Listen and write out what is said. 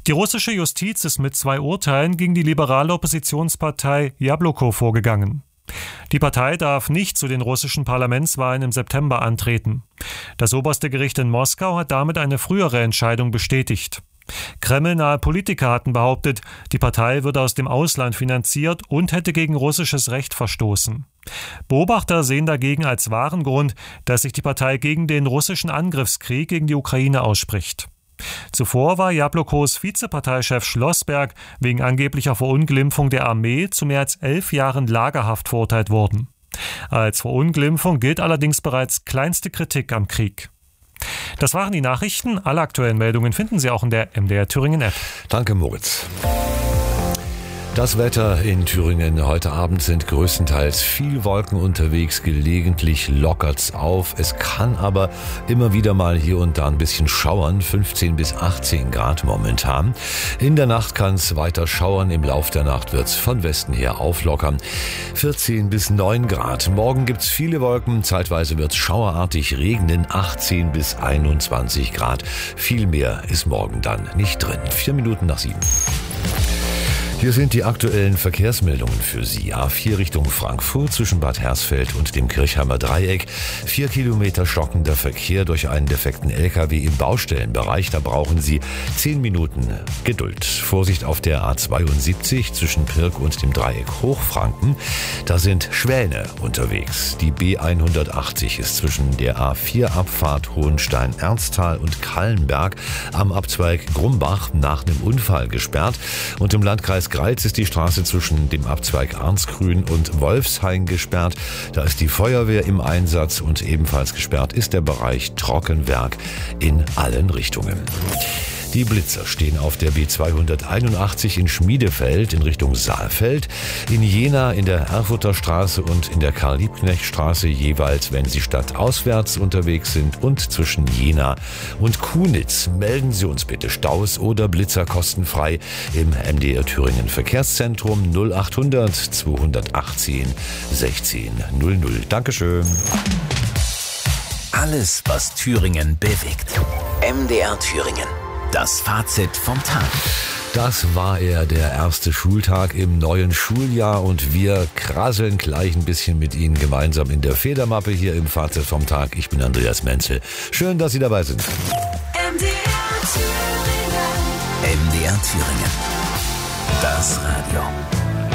Die russische Justiz ist mit 2 Urteilen gegen die liberale Oppositionspartei Jabloko vorgegangen. Die Partei darf nicht zu den russischen Parlamentswahlen im September antreten. Das oberste Gericht in Moskau hat damit eine frühere Entscheidung bestätigt. Kreml-nahe Politiker hatten behauptet, die Partei würde aus dem Ausland finanziert und hätte gegen russisches Recht verstoßen. Beobachter sehen dagegen als wahren Grund, dass sich die Partei gegen den russischen Angriffskrieg gegen die Ukraine ausspricht. Zuvor war Jablokos Vizeparteichef Schlossberg wegen angeblicher Verunglimpfung der Armee zu mehr als 11 Jahren Lagerhaft verurteilt worden. Als Verunglimpfung gilt allerdings bereits kleinste Kritik am Krieg. Das waren die Nachrichten. Alle aktuellen Meldungen finden Sie auch in der MDR Thüringen App. Danke, Moritz. Das Wetter in Thüringen heute Abend sind größtenteils viel Wolken unterwegs, gelegentlich lockert's auf. Es kann aber immer wieder mal hier und da ein bisschen schauern, 15 bis 18 Grad momentan. In der Nacht kann's weiter schauern, im Lauf der Nacht wird's von Westen her auflockern, 14 bis 9 Grad. Morgen gibt's viele Wolken, zeitweise wird's schauerartig regnen, 18 bis 21 Grad. Viel mehr ist morgen dann nicht drin. 4 Minuten nach 7. Hier sind die aktuellen Verkehrsmeldungen für Sie. A4 Richtung Frankfurt zwischen Bad Hersfeld und dem Kirchheimer Dreieck. 4 Kilometer stockender Verkehr durch einen defekten LKW im Baustellenbereich. Da brauchen Sie 10 Minuten Geduld. Vorsicht auf der A72 zwischen Pirk und dem Dreieck Hochfranken. Da sind Schwäne unterwegs. Die B180 ist zwischen der A4-Abfahrt Hohenstein-Ernsthal und Kallenberg am Abzweig Grumbach nach einem Unfall gesperrt. Und im Landkreis Greiz ist die Straße zwischen dem Abzweig Arnsgrün und Wolfshain gesperrt. Da ist die Feuerwehr im Einsatz und ebenfalls gesperrt ist der Bereich Trockenwerk in allen Richtungen. Die Blitzer stehen auf der B281 in Schmiedefeld in Richtung Saalfeld, in Jena in der Erfurter Straße und in der Karl-Liebknecht-Straße jeweils, wenn Sie stadtauswärts unterwegs sind, und zwischen Jena und Kunitz. Melden Sie uns bitte Staus oder Blitzer kostenfrei im MDR Thüringen Verkehrszentrum 0800 218 16 00. Dankeschön. Alles, was Thüringen bewegt. MDR Thüringen. Das Fazit vom Tag. Das war der erste Schultag im neuen Schuljahr und wir kraseln gleich ein bisschen mit Ihnen gemeinsam in der Federmappe hier im Fazit vom Tag. Ich bin Andreas Menzel. Schön, dass Sie dabei sind. MDR Thüringen. Das Radio.